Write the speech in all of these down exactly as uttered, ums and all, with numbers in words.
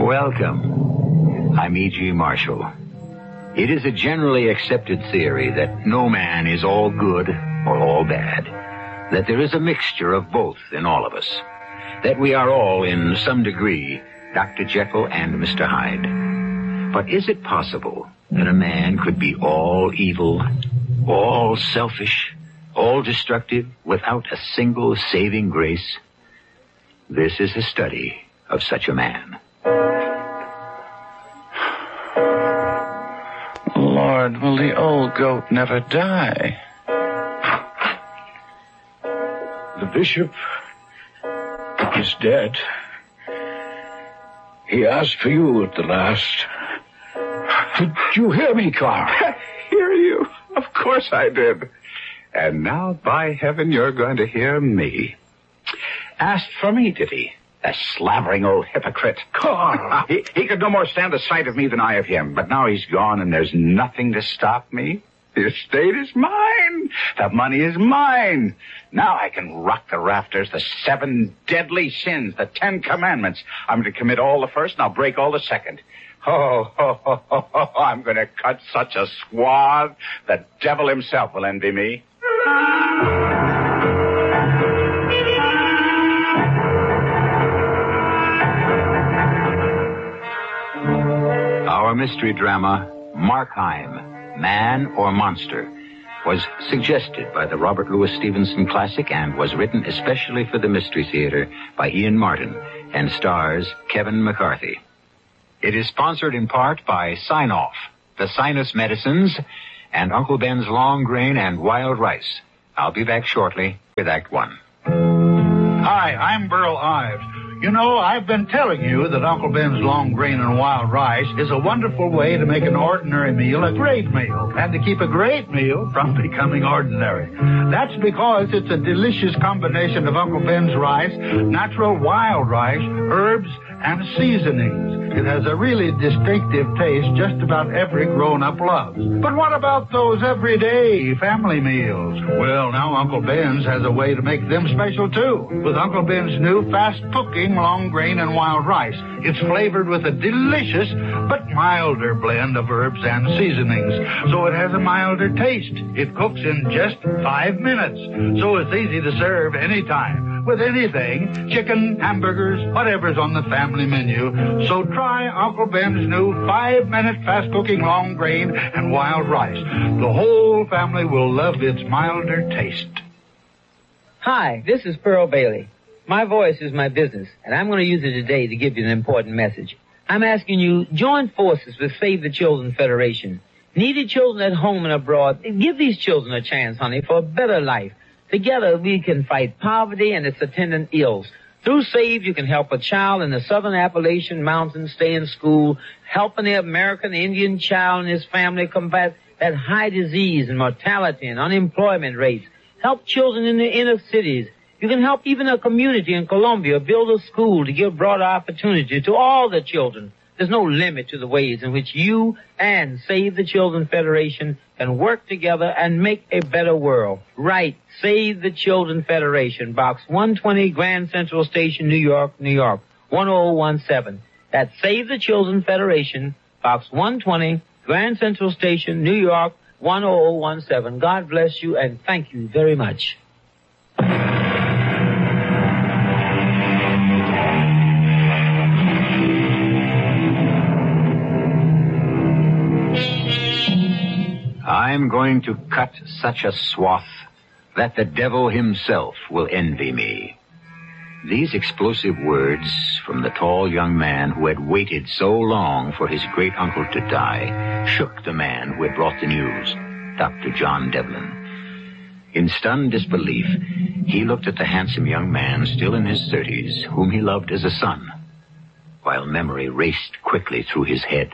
Welcome. I'm E G. Marshall. It is a generally accepted theory that no man is all good or all bad, that there is a mixture of both in all of us, that we are all, in some degree, Doctor Jekyll and Mister Hyde. But is it possible that a man could be all evil, all selfish, all destructive, without a single saving grace? This is a study of such a man. Lord, will the old goat never die? The bishop is dead. He asked for you at the last. Did you hear me, Carl? Hear you? Of course I did. And now, by heaven, you're going to hear me. Asked for me, did he? That slavering old hypocrite. Carl! he, he could no more stand the sight of me than I of him. But now he's gone and there's nothing to stop me. The estate is mine. The money is mine. Now I can rock the rafters, the seven deadly sins, the Ten Commandments. I'm going to commit all the first and I'll break all the second. Oh, oh, oh, oh, oh, I'm going to cut such a swath, the devil himself will envy me. Our mystery drama, Markheim, Man or Monster, was suggested by the Robert Louis Stevenson classic and was written especially for the Mystery Theater by Ian Martin and stars Kevin McCarthy. It is sponsored in part by Sign-Off, the sinus medicines, and Uncle Ben's Long Grain and Wild Rice. I'll be back shortly with Act One. Hi, I'm Burl Ives. You know, I've been telling you that Uncle Ben's Long Grain and Wild Rice is a wonderful way to make an ordinary meal a great meal, and to keep a great meal from becoming ordinary. That's because it's a delicious combination of Uncle Ben's rice, natural wild rice, herbs, and seasonings. It has a really distinctive taste just about every grown-up loves. But what about those everyday family meals? Well, now Uncle Ben's has a way to make them special, too, with Uncle Ben's new fast-cooking long grain and wild rice. It's flavored with a delicious but milder blend of herbs and seasonings, so it has a milder taste. It cooks in just five minutes, so it's easy to serve anytime. With anything, chicken, hamburgers, whatever's on the family menu. So try Uncle Ben's new five-minute fast-cooking long grain and wild rice. The whole family will love its milder taste. Hi, this is Pearl Bailey. My voice is my business, and I'm going to use it today to give you an important message. I'm asking you, join forces with Save the Children Federation. Needy children at home and abroad, give these children a chance, honey, for a better life. Together, we can fight poverty and its attendant ills. Through SAVE, you can help a child in the southern Appalachian Mountains stay in school, helping the American Indian child and his family combat that high disease and mortality and unemployment rates. Help children in the inner cities. You can help even a community in Colombia build a school to give broader opportunity to all the children. There's no limit to the ways in which you and Save the Children Federation can work together and make a better world. Right, Save the Children Federation, Box one twenty, Grand Central Station, New York, New York, one oh one seven. That's Save the Children Federation, Box one twenty, Grand Central Station, New York, one oh one seven. God bless you, and thank you very much. I'm going to cut such a swath that the devil himself will envy me. These explosive words from the tall young man who had waited so long for his great-uncle to die shook the man who had brought the news, Doctor John Devlin. In stunned disbelief, he looked at the handsome young man still in his thirties, whom he loved as a son, while memory raced quickly through his head.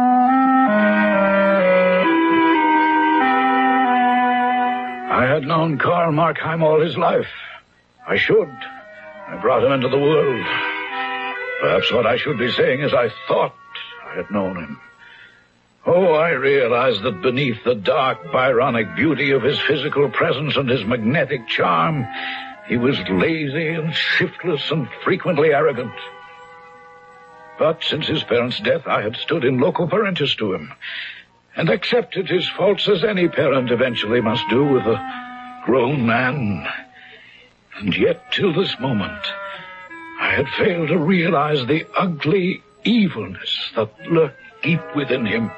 I had known Karl Markheim all his life. I should. I brought him into the world. Perhaps what I should be saying is I thought I had known him. Oh, I realized that beneath the dark, Byronic beauty of his physical presence and his magnetic charm, he was lazy and shiftless and frequently arrogant. But since his parents' death, I had stood in loco parentis to him, and accepted his faults as any parent eventually must do with a grown man. And yet, till this moment, I had failed to realize the ugly evilness that lurked deep within him.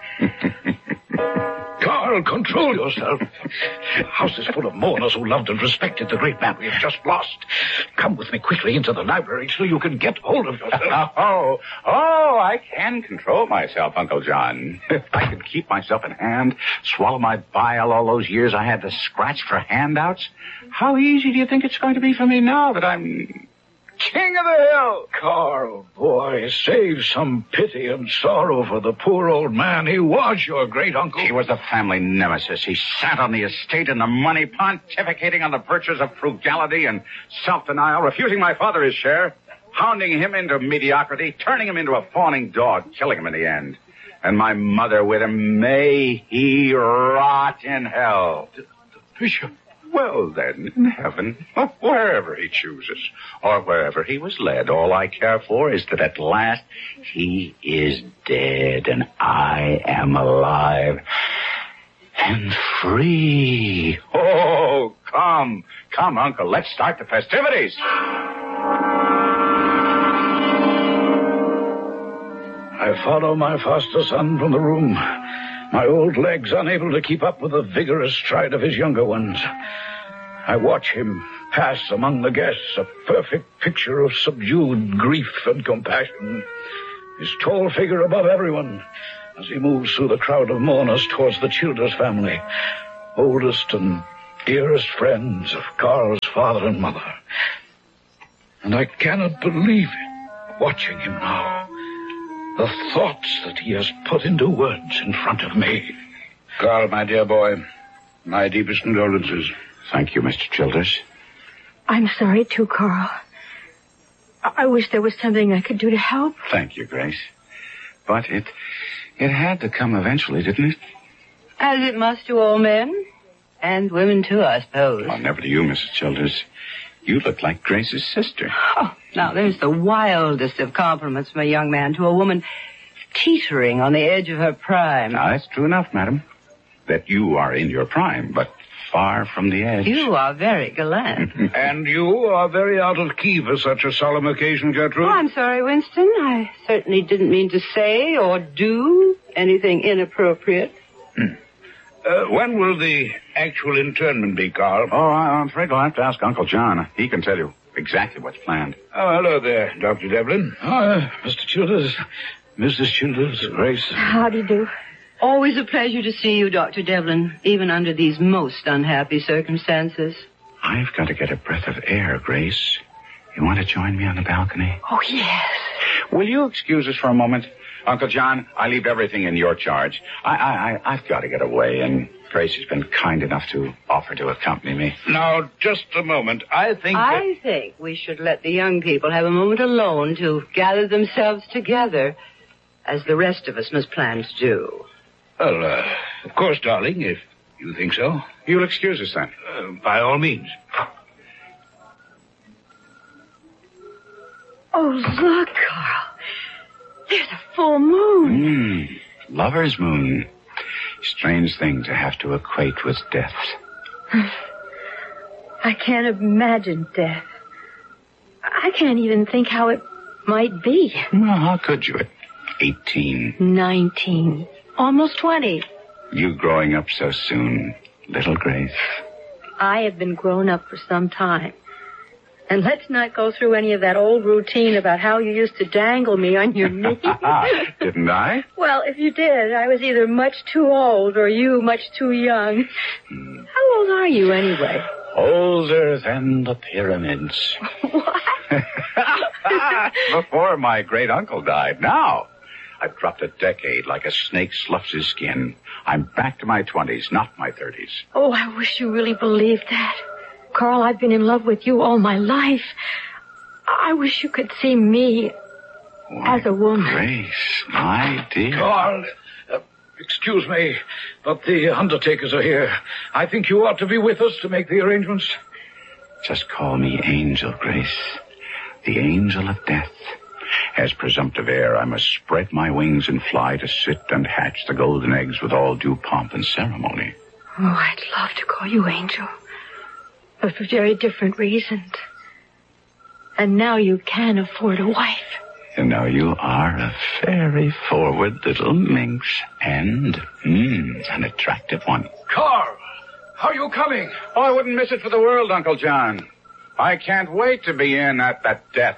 Carl, control yourself. The house is full of mourners who loved and respected the great man we have just lost. Come with me quickly into the library so you can get hold of yourself. Oh, oh, I can control myself, Uncle John. If I could keep myself in hand, swallow my bile all those years I had to scratch for handouts, how easy do you think it's going to be for me now that I'm king of the hill? Carl, boy, save some pity and sorrow for the poor old man. He was your great uncle. He was the family nemesis. He sat on the estate and the money, pontificating on the virtues of frugality and self-denial, refusing my father his share, hounding him into mediocrity, turning him into a fawning dog, killing him in the end. And my mother with him. May he rot in hell. The, the bishop. Well, then, in heaven, or wherever he chooses, or wherever he was led, all I care for is that at last he is dead and I am alive and free. Oh, come, come, Uncle, let's start the festivities. I follow my foster son from the room, my old legs unable to keep up with the vigorous stride of his younger ones. I watch him pass among the guests, a perfect picture of subdued grief and compassion, his tall figure above everyone as he moves through the crowd of mourners towards the Childers family, oldest and dearest friends of Carl's father and mother. And I cannot believe it, watching him now. The thoughts that he has put into words in front of me. Carl, my dear boy, my deepest condolences. Thank you, Mister Childers. I'm sorry, too, Carl. I, I wish there was something I could do to help. Thank you, Grace. But it, it had to come eventually, didn't it? As it must to all men. And women, too, I suppose. Well, never to you, Missus Childers. You look like Grace's sister. Oh, now, there's the wildest of compliments from a young man to a woman teetering on the edge of her prime. Now, that's true enough, madam, that you are in your prime, but far from the edge. You are very gallant. And you are very out of key for such a solemn occasion, Gertrude. Oh, I'm sorry, Winston. I certainly didn't mean to say or do anything inappropriate. Hmm. Uh, when will the actual internment be, Carl? Oh, I'm afraid I'll have to ask Uncle John. He can tell you exactly what's planned. Oh, hello there, Doctor Devlin. Ah, Mister Childers, Missus Childers, Grace. How do you do? Always a pleasure to see you, Doctor Devlin, even under these most unhappy circumstances. I've got to get a breath of air, Grace. You want to join me on the balcony? Oh, yes. Will you excuse us for a moment? Uncle John, I leave everything in your charge. I, I, I, I've got to get away, and Grace has been kind enough to offer to accompany me. Now, just a moment. I think I that... think we should let the young people have a moment alone to gather themselves together, as the rest of us must plan to do. Well, uh, of course, darling, if you think so. You'll excuse us, then? Uh, by all means. Oh, look, Carl. There's a full moon. Mm, lover's moon. Strange thing to have to equate with death. I can't imagine death. I can't even think how it might be. Well, how could you at eighteen? Nineteen. Almost twenty. You growing up so soon, little Grace. I have been grown up for some time. And let's not go through any of that old routine about how you used to dangle me on your knee. Didn't I? Well, if you did, I was either much too old or you much too young. Hmm. How old are you, anyway? Older than the pyramids. What? Before my great-uncle died. Now, I've dropped a decade like a snake sloughs his skin. I'm back to my twenties, not my thirties. Oh, I wish you really believed that. Carl, I've been in love with you all my life. I wish you could see me Why, as a woman. Grace, my dear. Carl, uh, excuse me, but the undertakers are here. I think you ought to be with us to make the arrangements. Just call me Angel, Grace. The angel of death. As presumptive heir, I must spread my wings and fly to sit and hatch the golden eggs with all due pomp and ceremony. Oh, I'd love to call you Angel, but for very different reasons. And now you can afford a wife. You know, you are a very forward little minx, and mm, an attractive one. Carl, how are you coming? Oh, I wouldn't miss it for the world, Uncle John. I can't wait to be in at that death.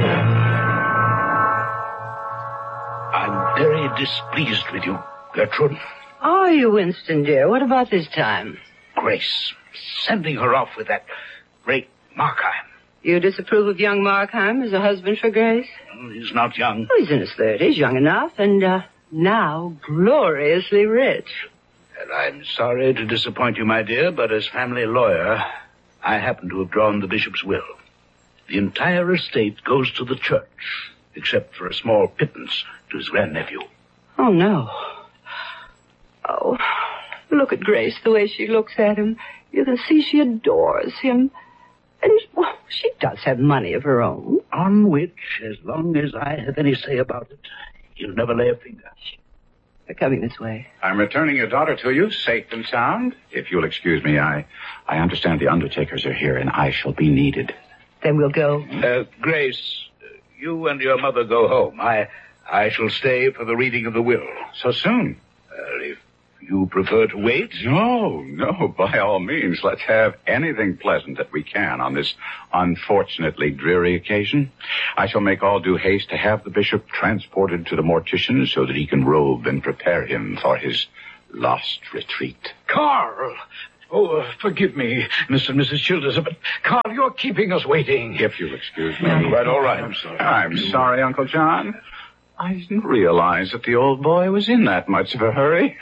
I'm very displeased with you, Gertrude. Are you, Winston, dear? What about this time? Grace, sending her off with that great Markheim. You disapprove of young Markheim as a husband for Grace? He's not young. Oh, he's in his thirties, young enough, and uh, now gloriously rich. And I'm sorry to disappoint you, my dear, but as family lawyer, I happen to have drawn the bishop's will. The entire estate goes to the church, except for a small pittance to his grandnephew. Oh, no. Oh, look at Grace, the way she looks at him. You can see she adores him. And, well, she does have money of her own. On which, as long as I have any say about it, he'll never lay a finger. They're coming this way. I'm returning your daughter to you, safe and sound. If you'll excuse me, I, I understand the undertakers are here, and I shall be needed. Then we'll go. Uh, Grace, you and your mother go home. I, I shall stay for the reading of the will. So soon? Uh, if you prefer to wait? No, no, by all means. Let's have anything pleasant that we can on this unfortunately dreary occasion. I shall make all due haste to have the bishop transported to the mortician so that he can robe and prepare him for his lost retreat. Carl! Oh, uh, forgive me, Mister and Missus Childers, but Carl, you're keeping us waiting. If you'll excuse me. Right, all right. I'm sorry. I'm sorry, Uncle John. I didn't realize that the old boy was in that much of a hurry.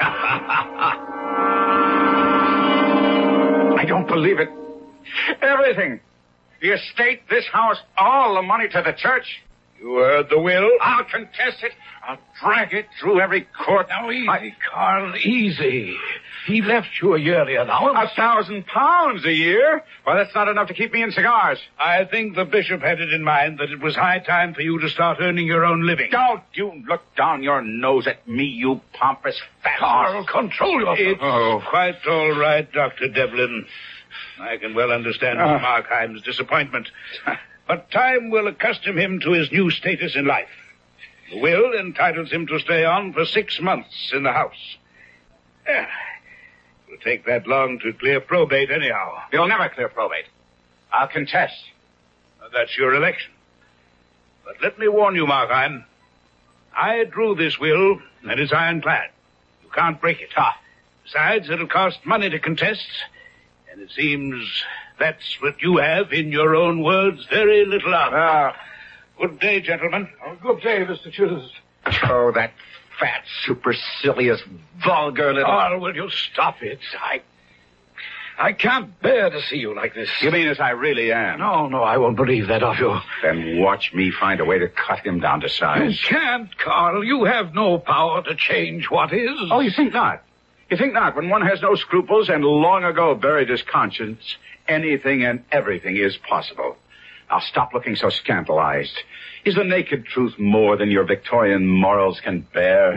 I don't believe it. Everything. The estate, this house, all the money to the church. You heard the will? I'll contest it. I'll drag it through every court. Now, easy, I... Carl, easy. He left you a yearly allowance. A thousand pounds a year? Well, that's not enough to keep me in cigars. I think the bishop had it in mind that it was high time for you to start earning your own living. Don't you look down your nose at me, you pompous fat. Carl, control yourself. It's oh. quite all right, Doctor Devlin. I can well understand uh. Markheim's disappointment. But time will accustom him to his new status in life. The will entitles him to stay on for six months in the house. Yeah. It'll take that long to clear probate anyhow. You'll never clear probate. I'll contest. Now, that's your election. But let me warn you, Markheim. I drew this will, and it's ironclad. You can't break it. Ah. Besides, it'll cost money to contest, and it seems that's what you have, in your own words, very little of. Ah. Good day, gentlemen. Oh, good day, Mister Childers. Oh, that fat, supercilious, vulgar little... Oh, will you stop it? I... I can't bear to see you like this. You mean as I really am? No, no, I won't believe that of you. Then watch me find a way to cut him down to size. You can't, Carl. You have no power to change what is. Oh, you think not? You think not? When one has no scruples and long ago buried his conscience, anything and everything is possible. Now stop looking so scandalized. Is the naked truth more than your Victorian morals can bear?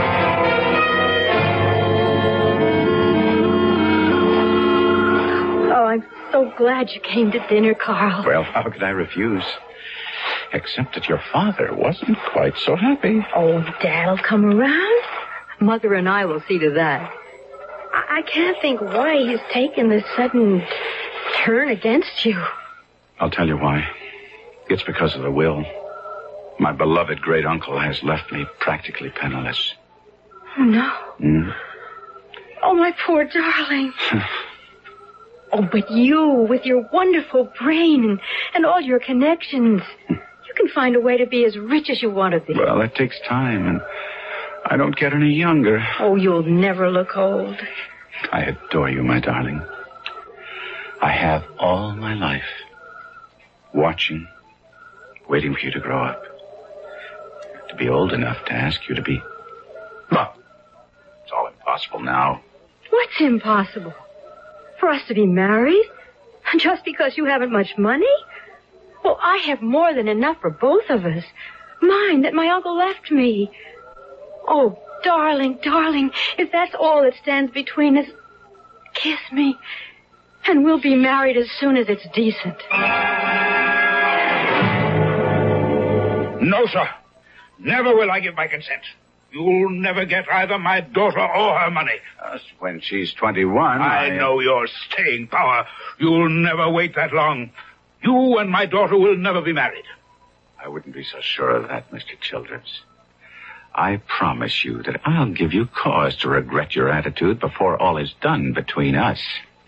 Oh, I'm so glad you came to dinner, Carl. Well, how could I refuse? Except that your father wasn't quite so happy. Oh, Dad'll come around. Mother and I will see to that. I, I can't think why he's taken this sudden turn against you. I'll tell you why. It's because of the will. My beloved great-uncle has left me practically penniless. Oh, no. Mm. Oh, my poor darling. Oh, but you, with your wonderful brain and, and all your connections, you can find a way to be as rich as you want to be. Well, that takes time, and I don't get any younger. Oh, you'll never look old. I adore you, my darling. I have all my life watching, waiting for you to grow up. To be old enough to ask you to be... Well, it's all impossible now. What's impossible? For us to be married? Just because you haven't much money? Well, I have more than enough for both of us. Mine that my uncle left me. Oh, darling, darling, if that's all that stands between us, kiss me, and we'll be married as soon as it's decent. No, sir. Never will I give my consent. You'll never get either my daughter or her money. Uh, when she's twenty-one, I, I know your staying power. You'll never wait that long. You and my daughter will never be married. I wouldn't be so sure of that, Mister Childers. I promise you that I'll give you cause to regret your attitude before all is done between us.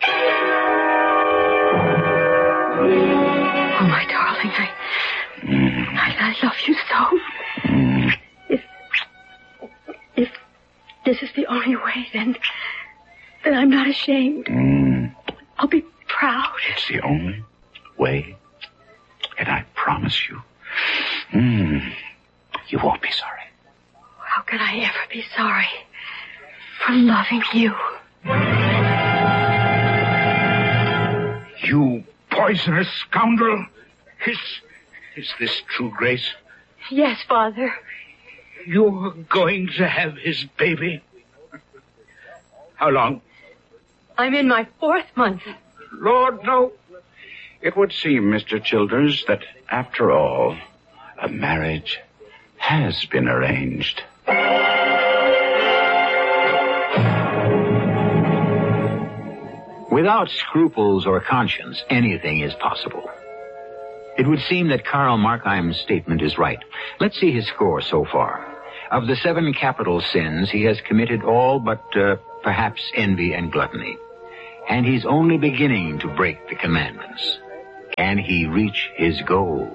Oh, my darling, I... Mm. I, I love you so. Mm. If... If this is the only way, then... then I'm not ashamed. Mm. I'll be proud. It's the only way. And I promise you... Mm, you won't be sorry. How can I ever be sorry for loving you? You poisonous scoundrel! Is, is this true, Grace? Yes, Father. You're going to have his baby? How long? I'm in my fourth month. Lord, no. It would seem, Mister Childers, that after all, a marriage has been arranged. Without scruples or conscience, anything is possible. It would seem that Karl Markheim's statement is right. Let's see his score so far. Of the seven capital sins, he has committed all but uh, perhaps envy and gluttony. And he's only beginning to break the commandments. Can he reach his goal?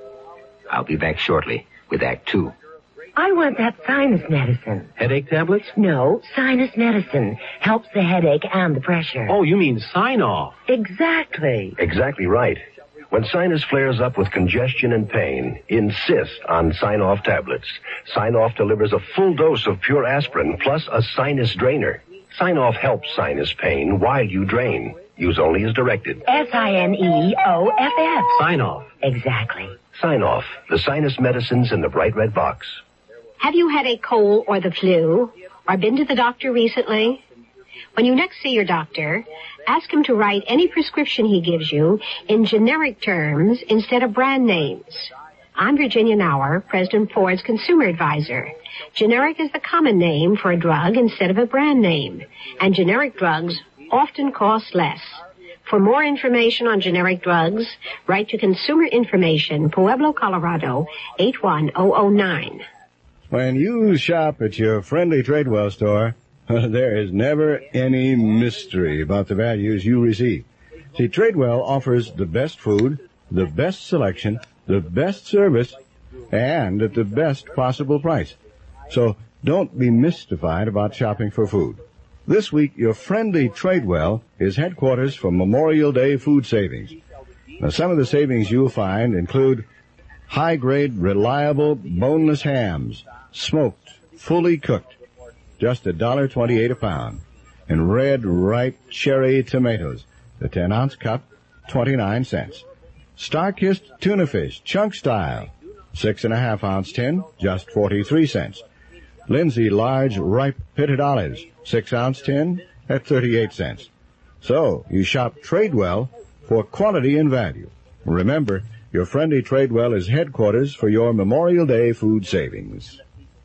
I'll be back shortly with Act Two. I want that sinus medicine. Headache tablets? No, sinus medicine. Helps the headache and the pressure. Oh, you mean sign-off. Exactly. Exactly right. When sinus flares up with congestion and pain, insist on Sign-Off tablets. Sign-Off delivers a full dose of pure aspirin plus a sinus drainer. Sign-Off helps sinus pain while you drain. Use only as directed. S I N E O F F. Sign-Off. Exactly. Sign-Off, the sinus medicines in the bright red box. Have you had a cold or the flu, or been to the doctor recently? When you next see your doctor, ask him to write any prescription he gives you in generic terms instead of brand names. I'm Virginia Nauer, President Ford's consumer advisor. Generic is the common name for a drug instead of a brand name, and generic drugs often cost less. For more information on generic drugs, write to Consumer Information, Pueblo, Colorado, eight one zero zero nine. When you shop at your friendly Tradewell store, there is never any mystery about the values you receive. See, Tradewell offers the best food, the best selection, the best service, and at the best possible price. So don't be mystified about shopping for food. This week, your friendly Tradewell is headquarters for Memorial Day food savings. Now, some of the savings you'll find include high-grade, reliable, boneless hams, smoked, fully cooked, just one dollar twenty-eight a pound, and red, ripe cherry tomatoes, the ten-ounce cup, twenty-nine cents. Star-kissed tuna fish, chunk style, six and a half ounce tin, just forty-three cents. Lindsay large, ripe pitted olives, six ounce tin, at thirty-eight cents. So, you shop Tradewell for quality and value. Remember, your friendly Tradewell is headquarters for your Memorial Day food savings.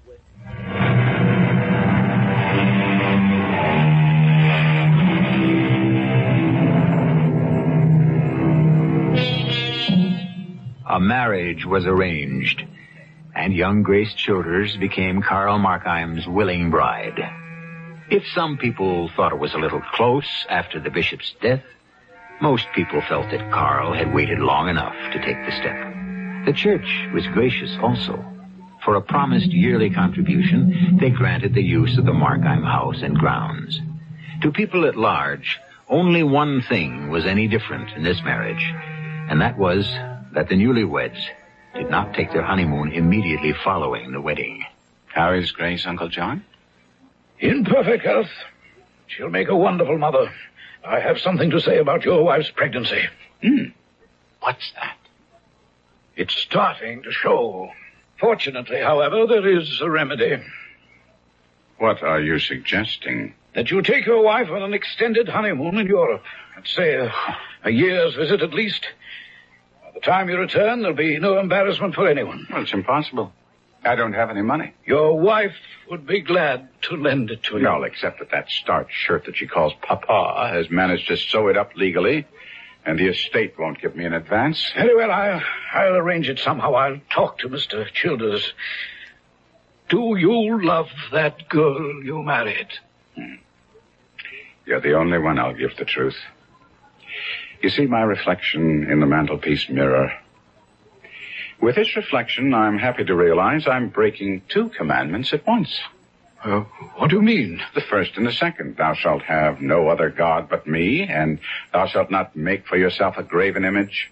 A marriage was arranged, and young Grace Childers became Karl Markheim's willing bride. If some people thought it was a little close after the bishop's death, most people felt that Karl had waited long enough to take the step. The church was gracious also. For a promised yearly contribution, they granted the use of the Markheim house and grounds. To people at large, only one thing was any different in this marriage, and that was that the newlyweds did not take their honeymoon immediately following the wedding. How is Grace, Uncle John? In perfect health. She'll make a wonderful mother. I have something to say about your wife's pregnancy. Hmm. What's that? It's starting to show. Fortunately, however, there is a remedy. What are you suggesting? That you take your wife on an extended honeymoon in Europe. Let's say a, a year's visit at least. By the time you return, there'll be no embarrassment for anyone. Well, it's impossible. I don't have any money. Your wife would be glad to lend it to you. No, except that that starched shirt that she calls Papa has managed to sew it up legally, and the estate won't give me an advance. Very well, I, I'll arrange it somehow. I'll talk to Mister Childers. Do you love that girl you married? Hmm. You're the only one I'll give the truth. You see my reflection in the mantelpiece mirror. With this reflection, I'm happy to realize I'm breaking two commandments at once. Uh, what do you mean? The first and the second. Thou shalt have no other God but me, and thou shalt not make for yourself a graven image.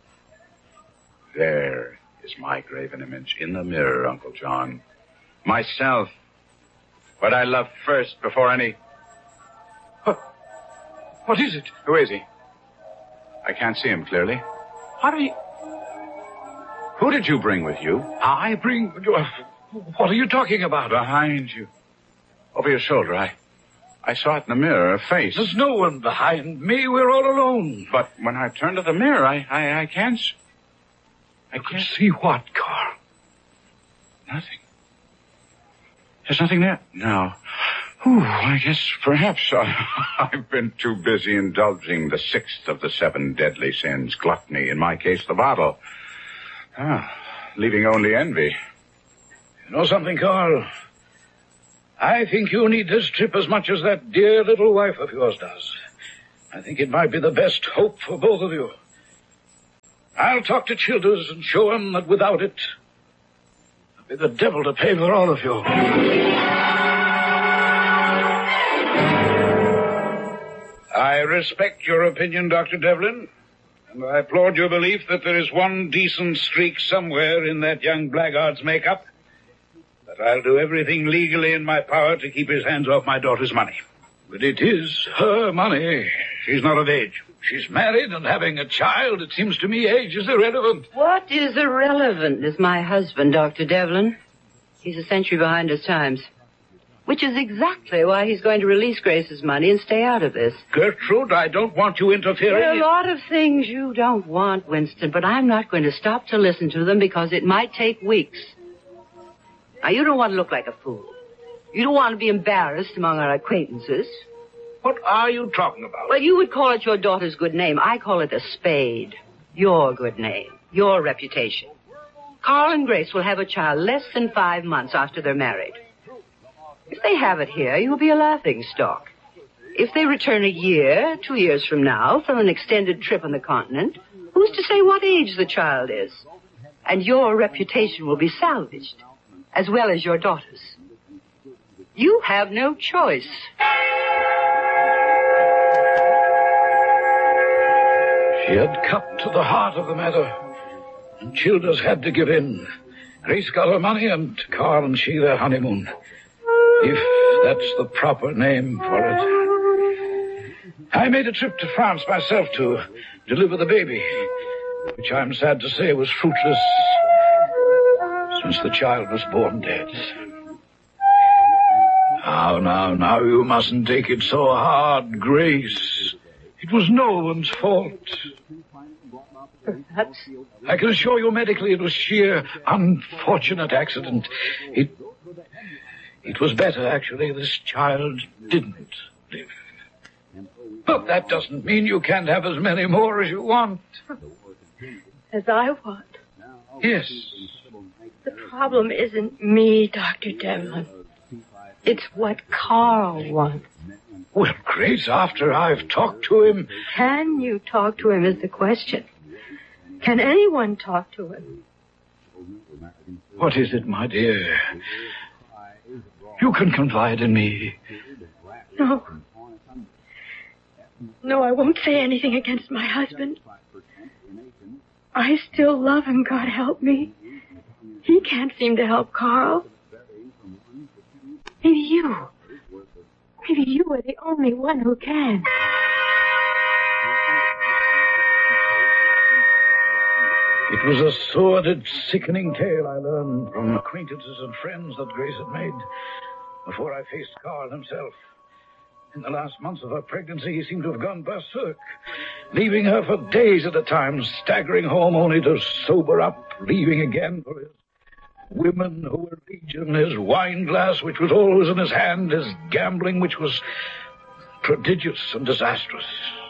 There is my graven image in the mirror, Uncle John. Myself. What I love first before any... What? What is it? Who is he? I can't see him clearly. How do you... Who did you bring with you? I bring... What are you talking about? Behind you. Over your shoulder. I I saw it in the mirror, a face. There's no one behind me. We're all alone. But when I turn to the mirror, I, I, I can't... I you can't can see what, Carl? Nothing. There's nothing there. No. Whew, I guess perhaps I, I've been too busy indulging the sixth of the seven deadly sins, gluttony, in my case, the bottle. Ah, leaving only envy. You know something, Carl? I think you need this trip as much as that dear little wife of yours does. I think it might be the best hope for both of you. I'll talk to Childers and show him that without it, it'll be the devil to pay for all of you. I respect your opinion, Doctor Devlin. And I applaud your belief that there is one decent streak somewhere in that young blackguard's makeup. But I'll do everything legally in my power to keep his hands off my daughter's money. But it is her money. She's not of age. She's married and having a child. It seems to me age is irrelevant. What is irrelevant is my husband, Doctor Devlin. He's a century behind his times. Which is exactly why he's going to release Grace's money and stay out of this. Gertrude, I don't want you interfering. There are a lot of things you don't want, Winston, but I'm not going to stop to listen to them because it might take weeks. Now, you don't want to look like a fool. You don't want to be embarrassed among our acquaintances. What are you talking about? Well, you would call it your daughter's good name. I call it a spade. Your good name. Your reputation. Carl and Grace will have a child less than five months after they're married. If they have it here, you'll be a laughingstock. If they return a year, two years from now, from an extended trip on the continent, who's to say what age the child is? And your reputation will be salvaged, as well as your daughter's. You have no choice. She had cut to the heart of the matter, and Childers had to give in. Grace got her money, and Carl and she their honeymoon. If that's the proper name for it. I made a trip to France myself to deliver the baby, which I'm sad to say was fruitless since the child was born dead. Now, now, now, you mustn't take it so hard, Grace. It was no one's fault. Perhaps. I can assure you medically it was sheer unfortunate accident. It... It was better, actually, this child didn't live. But that doesn't mean you can't have as many more as you want. As I want. Yes. The problem isn't me, Doctor Devlin. It's what Carl wants. Well, Grace, after I've talked to him... Can you talk to him is the question. Can anyone talk to him? What is it, my dear? You can confide in me. No. No, I won't say anything against my husband. I still love him, God help me. He can't seem to help Carl. Maybe you. Maybe you are the only one who can. It was a sordid, sickening tale I learned from acquaintances and friends that Grace had made before I faced Carl himself. In the last months of her pregnancy, he seemed to have gone berserk, leaving her for days at a time, staggering home only to sober up, leaving again for his women who were legion, his wine glass, which was always in his hand, his gambling, which was prodigious and disastrous.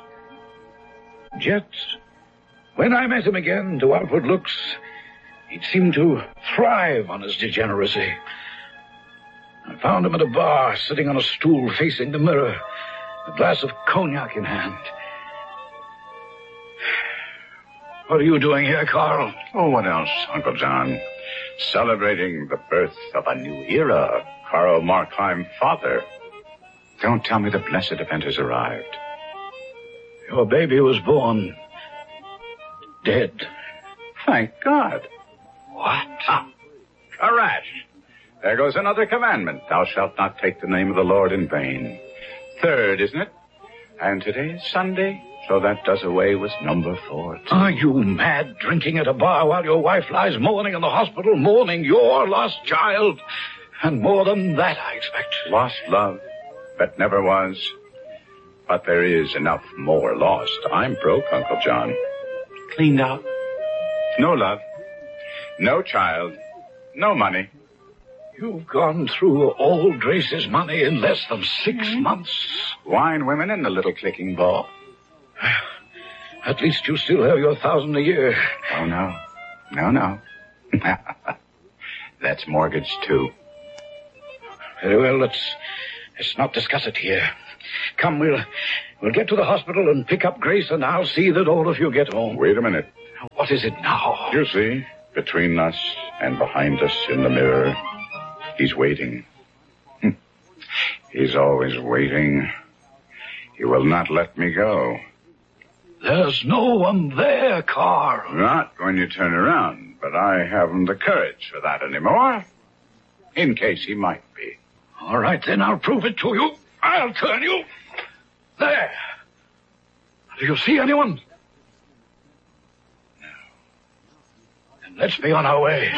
Yet, when I met him again, to outward looks, he'd seemed to thrive on his degeneracy. I found him at a bar, sitting on a stool facing the mirror, a glass of cognac in hand. What are you doing here, Carl? Oh, what else, Uncle John? Celebrating the birth of a new era, Karl Markheim, father. Don't tell me the blessed event has arrived. Your baby was born dead. Thank God. What? Ah, Koresh. There goes another commandment. Thou shalt not take the name of the Lord in vain. Third, isn't it? And today is Sunday, so that does away with number four, too. Are you mad, drinking at a bar while your wife lies mourning in the hospital, mourning your lost child? And more than that, I expect. Lost love that never was. But there is enough more lost. I'm broke, Uncle John. Cleaned out. No love. No child. No money. You've gone through all Grace's money in less than six months. Wine, women, and the little clicking ball. At least you still have your thousand a year. Oh, no. No, no. That's mortgaged, too. Very well, let's, let's not discuss it here. Come, we'll, we'll get to the hospital and pick up Grace, and I'll see that all of you get home. Wait a minute. What is it now? You see, between us and behind us in the mirror, he's waiting. He's always waiting. He will not let me go. There's no one there, Carl. Not when you turn around, but I haven't the courage for that anymore. In case he might be. All right, then I'll prove it to you. I'll turn you. There. Do you see anyone? No. Then let's be on our way.